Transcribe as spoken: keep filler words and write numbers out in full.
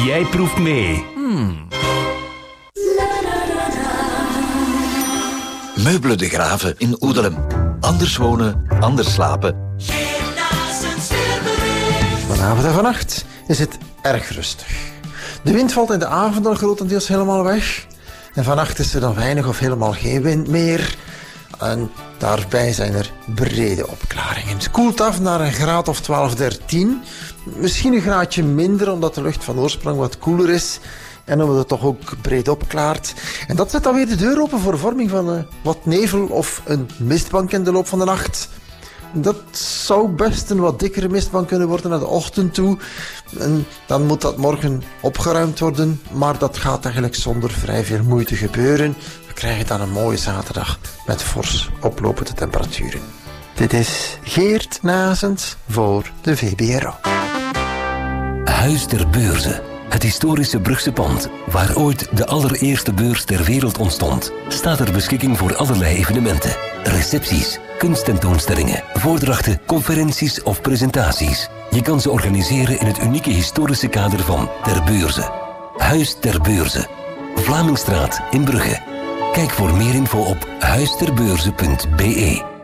Jij proeft mee. Hmm. Meubelen de Graven in Oedelem. Anders wonen, anders slapen. Vanavond en vannacht is het erg rustig. De wind valt in de avond al grotendeels helemaal weg. En vannacht is er dan weinig of helemaal geen wind meer. En daarbij zijn er brede opklaringen. Het koelt af naar een graad of twaalf, dertien. Misschien een graadje minder, omdat de lucht van oorsprong wat koeler is. En omdat het toch ook breed opklaart. En dat zet dan weer de deur open voor de vorming van uh, wat nevel of een mistbank in de loop van de nacht. Dat zou best een wat dikkere mistbank kunnen worden naar de ochtend toe. En dan moet dat morgen opgeruimd worden. Maar dat gaat eigenlijk zonder vrij veel moeite gebeuren. We krijgen dan een mooie zaterdag met fors oplopende temperaturen. Dit is Geert Nazens voor de V B R O. Huis ter Beurze. Het historische Brugse pand, waar ooit de allereerste beurs ter wereld ontstond, staat ter beschikking voor allerlei evenementen. Recepties, kunsttentoonstellingen, voordrachten, conferenties of presentaties. Je kan ze organiseren in het unieke historische kader van Ter Beurze. Huis ter Beurze. Vlamingstraat in Brugge. Kijk voor meer info op huisterbeurze punt be.